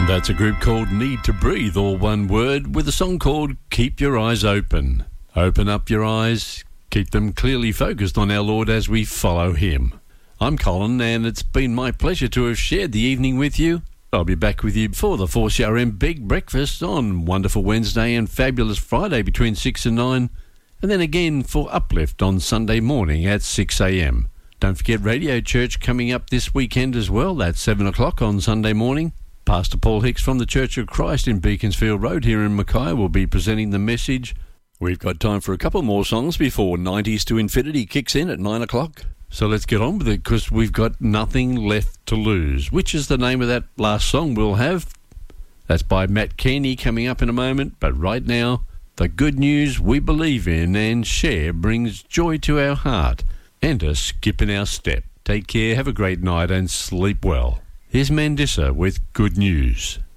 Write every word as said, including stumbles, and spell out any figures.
That's a group called Need to Breathe, all one word, with a song called Keep Your Eyes Open. Open up your eyes, keep them clearly focused on our Lord as we follow him. I'm Colin, and it's been my pleasure to have shared the evening with you. I'll be back with you for the four C R M Big Breakfast on Wonderful Wednesday and Fabulous Friday between six and nine, and then again for Uplift on Sunday morning at six a m. Don't forget Radio Church coming up this weekend as well at seven o'clock on Sunday morning. Pastor Paul Hicks from the Church of Christ in Beaconsfield Road here in Mackay will be presenting the message. We've got time for a couple more songs before nineties to Infinity kicks in at nine o'clock. So let's get on with it, because we've got Nothing Left to Lose, which is the name of that last song we'll have. That's by Matt Kearney coming up in a moment. But right now, the good news we believe in and share brings joy to our heart and a skip in our step. Take care, have a great night and sleep well. Here's Mandissa with Good News.